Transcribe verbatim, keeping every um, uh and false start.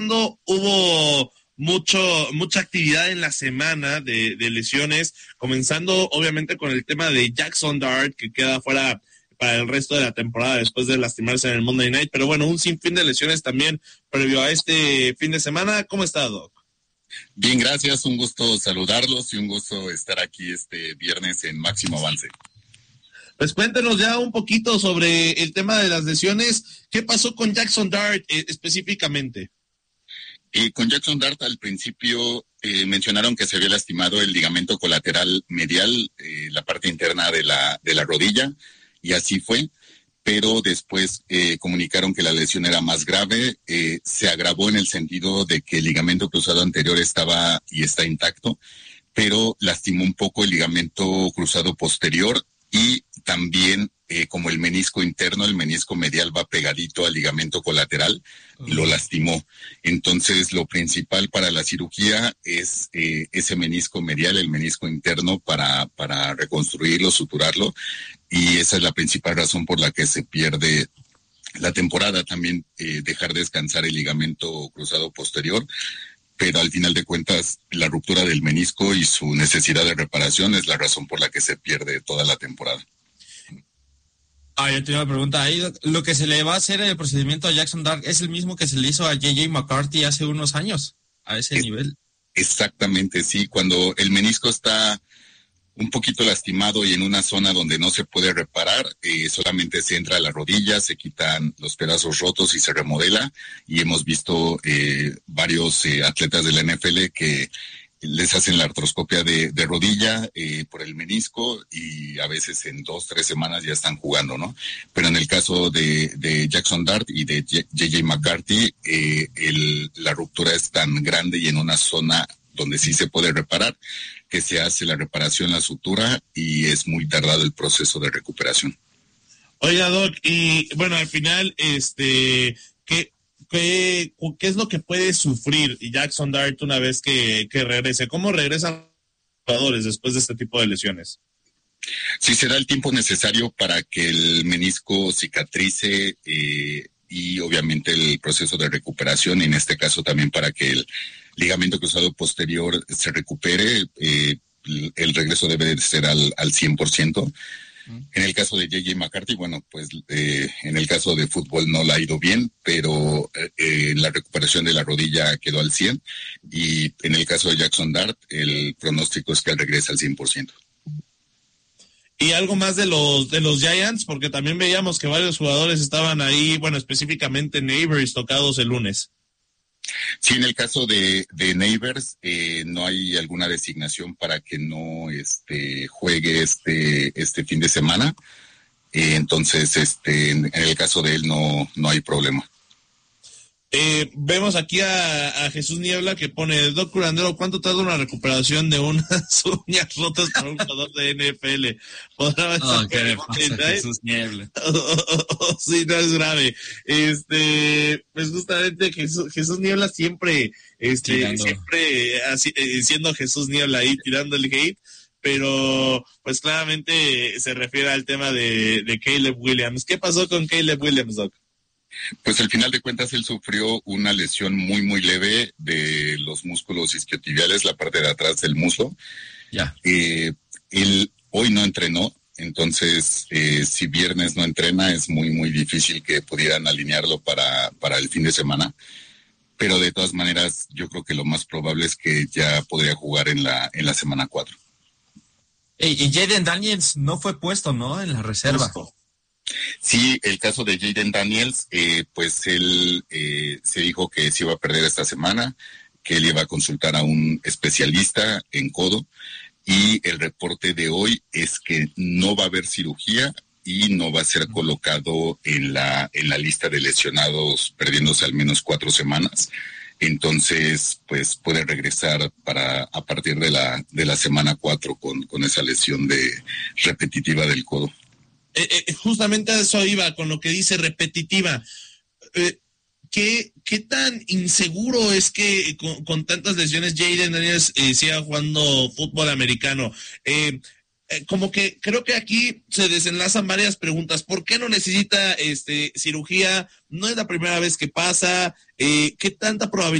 hubo mucho mucha actividad en la semana de, de lesiones, comenzando obviamente con el tema de Jackson Dart, que queda fuera para el resto de la temporada después de lastimarse en el Monday Night, pero bueno, un sinfín de lesiones también previo a este fin de semana. ¿Cómo está, Doc? Bien, gracias, un gusto saludarlos y un gusto estar aquí este viernes en Máximo Avance. Pues cuéntenos ya un poquito sobre el tema de las lesiones. ¿Qué pasó con Jackson Dart eh, específicamente? Eh, con Jackson Dart al principio eh, mencionaron que se había lastimado el ligamento colateral medial, eh, la parte interna de la, de la rodilla, y así fue, pero después eh, comunicaron que la lesión era más grave, eh, se agravó en el sentido de que el ligamento cruzado anterior estaba y está intacto, pero lastimó un poco el ligamento cruzado posterior y también eh, como el menisco interno, el menisco medial va pegadito al ligamento colateral, uh-huh. Lo lastimó. Entonces lo principal para la cirugía es eh, ese menisco medial, el menisco interno para, para reconstruirlo, suturarlo, y esa es la principal razón por la que se pierde la temporada. También eh, dejar descansar el ligamento cruzado posterior, pero al final de cuentas la ruptura del menisco y su necesidad de reparación es la razón por la que se pierde toda la temporada. Ah, yo tengo una pregunta ahí. ¿Lo que se le va a hacer en el procedimiento a Jackson Dart es el mismo que se le hizo a J J McCarthy hace unos años, a ese es, nivel? Exactamente, sí. Cuando el menisco está un poquito lastimado y en una zona donde no se puede reparar, eh, solamente se entra a la rodilla, se quitan los pedazos rotos y se remodela, y hemos visto eh, varios eh, atletas de la N F L que les hacen la artroscopia de, de rodilla eh, por el menisco y a veces en dos, tres semanas ya están jugando, ¿no? Pero en el caso de, de Jackson Dart y de J J McCarthy, eh, el, la ruptura es tan grande y en una zona donde sí se puede reparar, que se hace la reparación, la sutura, y es muy tardado el proceso de recuperación. Oiga, Doc, y bueno, al final, este, ¿qué, qué, qué es lo que puede sufrir Jackson Dart una vez que, que regrese? ¿Cómo regresan los jugadores después de este tipo de lesiones? Sí, será el tiempo necesario para que el menisco cicatrice eh, y obviamente el proceso de recuperación, en este caso también para que el ligamento cruzado posterior se recupere, eh, el regreso debe de ser al, al cien por ciento. Uh-huh. En el caso de J J McCarthy, bueno, pues eh, en el caso de fútbol no le ha ido bien, pero eh, la recuperación de la rodilla quedó al cien, y en el caso de Jackson Dart, el pronóstico es que él regrese al cien por ciento. Y algo más de los de los Giants, porque también veíamos que varios jugadores estaban ahí, bueno, específicamente Neighbors, tocados el lunes. Sí, en el caso de, de Neighbors, eh, no hay alguna designación para que no este, juegue este, este fin de semana. Eh, entonces, este, en, en el caso de él no, no hay problema. Eh, vemos aquí a, a Jesús Niebla que pone: Doc Curandero, ¿cuánto tarda una recuperación de unas uñas rotas por un jugador de N F L? ¿Podrá oh, ¿qué le pasa, Jesús Niebla? Sí, no es grave. Este, pues justamente Jesús, Jesús Niebla siempre, este, tirando. siempre así, eh, siendo Jesús Niebla ahí tirando el hate, pero pues claramente se refiere al tema de, de Caleb Williams. ¿Qué pasó con Caleb Williams, Doc? Pues al final de cuentas él sufrió una lesión muy muy leve de los músculos isquiotibiales, la parte de atrás del muslo. Ya. Eh, él hoy no entrenó, entonces eh, si viernes no entrena es muy muy difícil que pudieran alinearlo para, para el fin de semana. Pero de todas maneras yo creo que lo más probable es que ya podría jugar en la en la semana cuatro. Y, y Jaden Daniels no fue puesto, ¿no? En la reserva. Justo. Sí, el caso de Jaden Daniels, eh, pues él eh, se dijo que se iba a perder esta semana, que él iba a consultar a un especialista en codo, y el reporte de hoy es que no va a haber cirugía y no va a ser colocado en la en la lista de lesionados perdiéndose al menos cuatro semanas. Entonces, pues puede regresar para a partir de la de la semana cuatro con, con esa lesión de repetitiva del codo. Eh, eh, justamente a eso iba, con lo que dice repetitiva. Eh, ¿qué, ¿Qué tan inseguro es que con, con tantas lesiones Jaden Daniels eh, siga jugando fútbol americano? Eh, eh, como que creo que aquí se desenlazan varias preguntas. ¿Por qué no necesita este cirugía? No es la primera vez que pasa. Eh, ¿Qué tanta probabilidad